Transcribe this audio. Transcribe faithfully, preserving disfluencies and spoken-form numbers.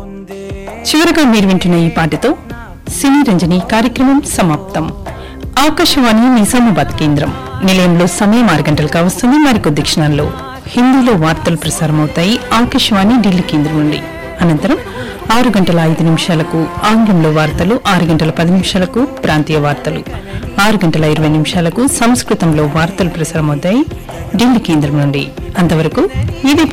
చివరగా మీరు వింటున్న ఈ పాటతో సినీ రంజని కార్యక్రమం సమాప్తం. ఆకాశవాణి నిజామాబాద్ కేంద్రం నిలయంలో సమయం ఆరు గంటలుగా వస్తుంది. మరికొద్ది క్షణాల్లో హిందీలో వార్తలు ప్రసారమవుతాయి ఆకాశవాణి ఢిల్లీ కేంద్రం నుండి. అనంతరం ఆరు గంటల ఐదు నిమిషాలకు ఆంగ్లంలో వార్తలు, ఆరు గంటల పది నిమిషాలకు ప్రాంతీయ వార్తలు, ఆరు గంటల ఇరవై నిమిషాలకు సంస్కృతంలో వార్తలు ప్రసారమవుతాయి ఢిల్లీ కేంద్రం నుండి. అంతవరకు ఇది